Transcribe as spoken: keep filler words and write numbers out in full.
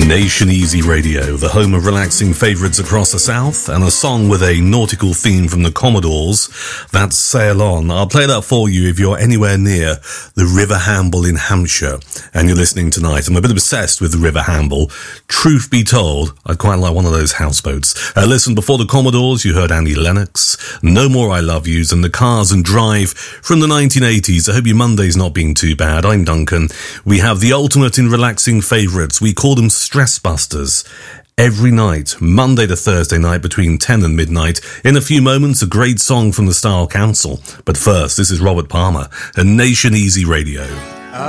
Nation Easy Radio, the home of relaxing favourites across the south, and a song with a nautical theme from the Commodores. That's Sail On. I'll play that for you if you're anywhere near the River Hamble in Hampshire and you're listening tonight. I'm a bit obsessed with the River Hamble. Truth be told, I'd quite like one of those houseboats. Uh, listen, before the Commodores, you heard Annie Lennox, No More I Love Yous, and The Cars and Drive from the nineteen eighties. I hope your Monday's not being too bad. I'm Duncan. We have the ultimate in relaxing favourites. We call them Stress Busters. Every night, Monday to Thursday night between ten and midnight. In a few moments, a great song from the Style Council. But first, this is Robert Palmer and Nation Easy Radio.